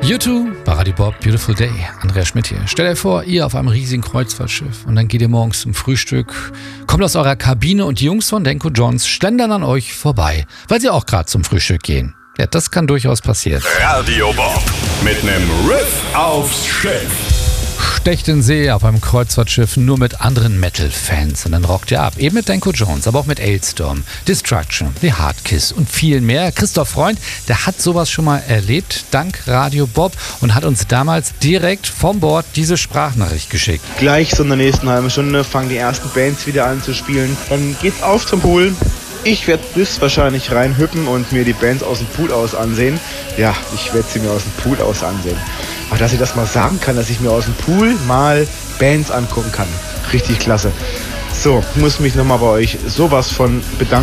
U2, bei Radio Bob, Beautiful Day. Andreas Schmidt hier. Stellt euch vor, ihr auf einem riesigen Kreuzfahrtschiff und dann geht ihr morgens zum Frühstück, kommt aus eurer Kabine und die Jungs von Denko Johns schlendern an euch vorbei, weil sie auch gerade zum Frühstück gehen. Ja, das kann durchaus passieren. Radio Bob mit nem Riff aufs Schiff. Stecht in See auf einem Kreuzfahrtschiff nur mit anderen Metal-Fans und dann rockt ihr ab. Eben mit Denko Johns, aber auch mit Alestorm, Destruction, The Hardkiss und viel mehr. Christoph Freund, der hat sowas schon mal erlebt, dank Radio Bob, und hat uns damals direkt vom Bord diese Sprachnachricht geschickt. Gleich so in der nächsten halben Stunde fangen die ersten Bands wieder an zu spielen. Dann geht's auf zum Pool. Ich werde wahrscheinlich reinhüppen und mir die Bands aus dem Pool aus ansehen. Ja, ich werde sie mir aus dem Pool aus ansehen. Aber dass ich das mal sagen kann, dass ich mir aus dem Pool mal Bands angucken kann. Richtig klasse. So, muss mich nochmal bei euch sowas von bedanken.